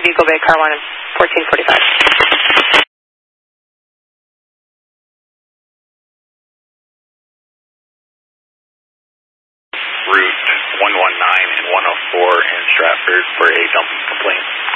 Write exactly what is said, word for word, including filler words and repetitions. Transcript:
Eagle Bay, car one, fourteen forty-five. Route one one nine and one oh four in Stratford for a dumping complaint.